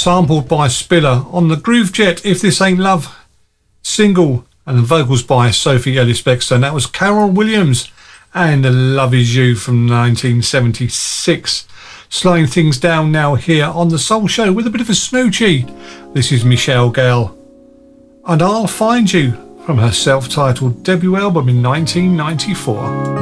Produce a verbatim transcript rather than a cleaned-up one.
sampled by Spiller on the Groove Jet If This Ain't Love single, and the vocals by Sophie Ellis-Bextor. And that was Carol Williams and Love Is You from nineteen seventy-six. Slowing things down now here on the Soul Show with a bit of a smoochie. This is Michelle Gale and I'll Find You from her self-titled debut album in nineteen ninety-four.